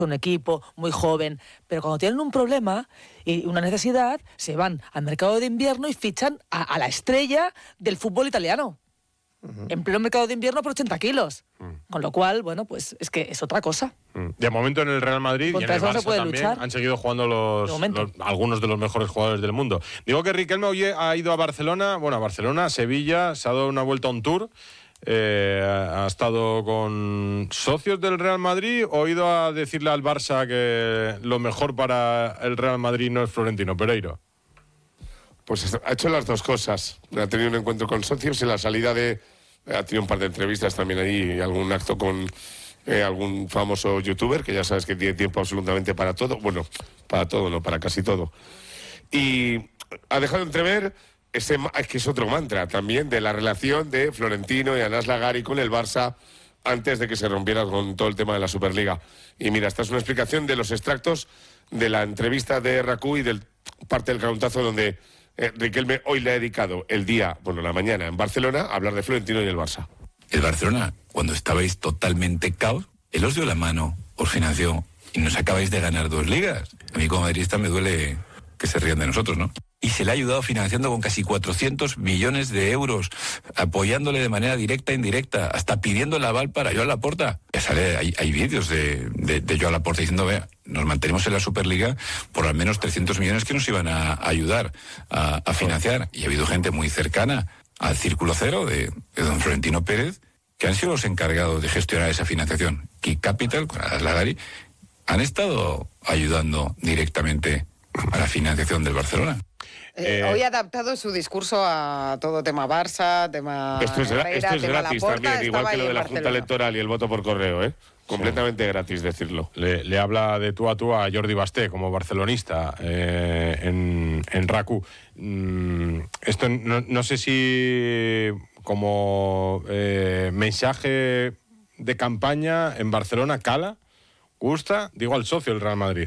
un equipo muy joven, pero cuando tienen un problema y una necesidad, se van al mercado de invierno y fichan a la estrella del fútbol italiano. En pleno mercado de invierno por 80 kilos. Con lo cual, bueno, pues es que es otra cosa. De momento en el Real Madrid y en el Barça también luchar. Han seguido jugando algunos de los mejores jugadores del mundo. Digo que Riquelme hoy ha ido a Barcelona, a Sevilla, se ha dado una vuelta a un tour. ¿Ha estado con socios del Real Madrid o ha ido a decirle al Barça que lo mejor para el Real Madrid no es Florentino Pereiro? Pues ha hecho las dos cosas. Ha tenido un encuentro con socios y la salida ha tenido un par de entrevistas también ahí, y algún acto con algún famoso youtuber, que ya sabes que tiene tiempo absolutamente para todo. Bueno, para todo, no, para casi todo. Y ha dejado entrever, es que es otro mantra también, de la relación de Florentino y Anas Lagari con el Barça antes de que se rompiera con todo el tema de la Superliga. Y mira, esta es una explicación de los extractos de la entrevista de RACU y del parte del cantazo donde Riquelme hoy le ha dedicado la mañana en Barcelona a hablar de Florentino y el Barça. El Barcelona, cuando estabais totalmente caos, él os dio la mano, os financió y nos acabáis de ganar 2 ligas. A mí como madridista me duele que se rían de nosotros, ¿no? Y se le ha ayudado financiando con casi 400 millones de euros, apoyándole de manera directa e indirecta, hasta pidiendo el aval para Joan Laporta. Ya sale, hay vídeos de Joan Laporta diciendo, vea, nos mantenemos en la Superliga por al menos 300 millones que nos iban a ayudar a financiar. Y ha habido gente muy cercana al Círculo Cero de don Florentino Pérez, que han sido los encargados de gestionar esa financiación. Key Capital, con Anas Lagari, han estado ayudando directamente a la financiación del Barcelona. Hoy ha adaptado su discurso a todo tema Barça, tema Esto es gratis Laporta, también, igual que lo de la Junta Electoral y el voto por correo, ¿eh? Completamente gratis decirlo. Le habla de tú a Jordi Basté como barcelonista en RACU. Esto no sé si como mensaje de campaña en Barcelona cala, gusta, digo al socio del Real Madrid.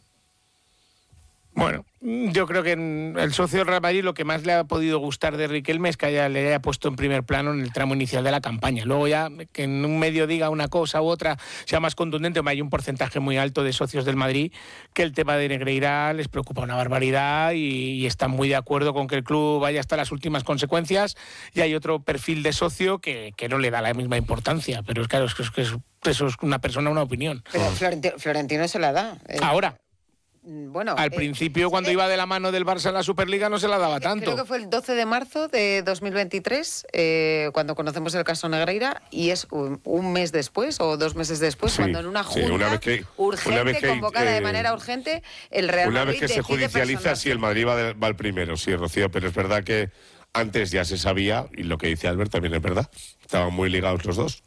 Bueno, yo creo que el socio del Real Madrid lo que más le ha podido gustar de Riquelme es que le haya puesto en primer plano en el tramo inicial de la campaña. Luego ya que en un medio diga una cosa u otra sea más contundente, hay un porcentaje muy alto de socios del Madrid que el tema de Negreira les preocupa una barbaridad y están muy de acuerdo con que el club vaya hasta las últimas consecuencias, y hay otro perfil de socio que no le da la misma importancia, pero claro, es que eso es una persona, una opinión. Pero Florentino se la da. Ahora. Bueno, al principio cuando iba de la mano del Barça en la Superliga no se la daba tanto. Creo que fue el 12 de marzo de 2023 cuando conocemos el caso Negreira, y es un mes después o 2 meses después, cuando en una junta convocada de manera urgente el Real Madrid, una vez que se judicializa, si el Madrid va al primero, sí, Rocío, pero es verdad que antes ya se sabía, y lo que dice Albert también es verdad, estaban muy ligados los dos.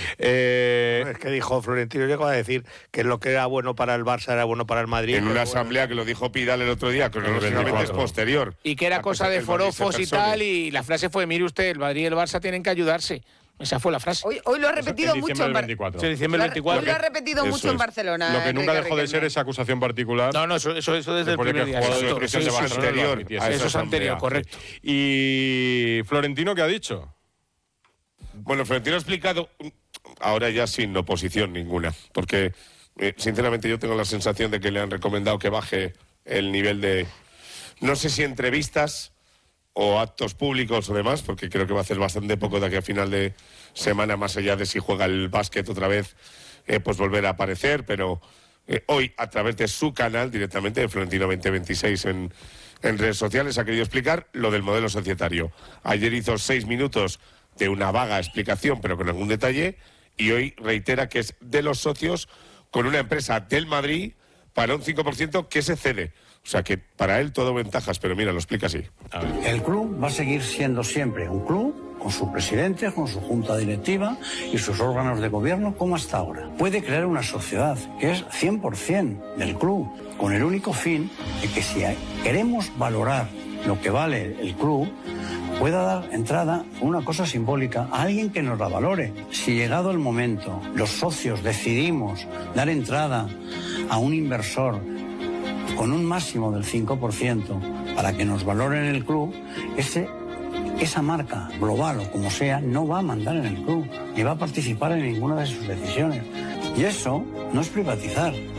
Es que dijo Florentino, llegó a decir que lo que era bueno para el Barça era bueno para el Madrid. En una asamblea que lo dijo Pidal el otro día, que lógicamente es posterior. Y que era cosa de forofos y tal, y la frase fue, mire usted, el Madrid y el Barça tienen que ayudarse. Esa fue la frase. Hoy lo ha repetido mucho en Barcelona. Sí, diciembre 24. Hoy lo ha repetido mucho en Barcelona. Lo que nunca dejó de ser esa acusación particular. No, eso desde el primer día. Eso es anterior, correcto. ¿Y Florentino qué ha dicho? Bueno, Florentino ha explicado, ahora ya sin oposición ninguna, porque sinceramente yo tengo la sensación de que le han recomendado que baje el nivel de, no sé si entrevistas o actos públicos o demás, porque creo que va a hacer bastante poco de aquí a final de semana, más allá de si juega el básquet otra vez, pues volver a aparecer, pero hoy a través de su canal directamente, de Florentino 2026 en redes sociales, ha querido explicar lo del modelo societario. Ayer hizo 6 minutos de una vaga explicación, pero con algún detalle, y hoy reitera que es de los socios con una empresa del Madrid para un 5% que se cede. O sea que para él todo ventajas, pero mira, lo explica así. El club va a seguir siendo siempre un club, con su presidente, con su junta directiva y sus órganos de gobierno, como hasta ahora. Puede crear una sociedad que es 100% del club, con el único fin de que si queremos valorar lo que vale el club, pueda dar entrada, una cosa simbólica, a alguien que nos la valore. Si llegado el momento los socios decidimos dar entrada a un inversor con un máximo del 5% para que nos valoren el club, esa marca global o como sea no va a mandar en el club ni va a participar en ninguna de sus decisiones. Y eso no es privatizar.